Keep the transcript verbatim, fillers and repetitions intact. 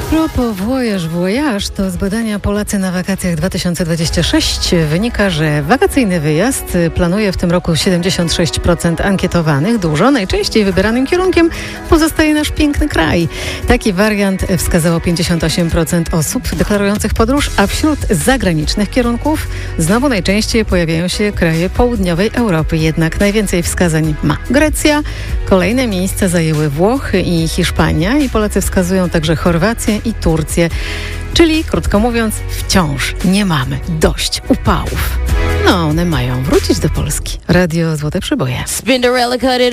propos Voyage Voyage, to z badania Polacy na wakacjach dwa tysiące dwudziesty szósty wynika, że wakacyjny wyjazd planuje w tym roku siedemdziesiąt sześć procent ankietowanych. Dużo, najczęściej wybieranym kierunkiem pozostaje nasz piękny kraj. Taki wariant wskazało pięćdziesiąt osiem procent osób deklarujących podróż, a wśród zagranicznych kierunków znowu najczęściej pojawiają się kraje południowej Europy. Jednak najwięcej wskazań ma Grecja, kolejne miejsca zajęły Włochy i Hiszpania i Polacy wskazują także Chorwację i Turcję. Czyli, krótko mówiąc, wciąż nie mamy dość upałów. No, one mają wrócić do Polski. Radio Złote Przyboje.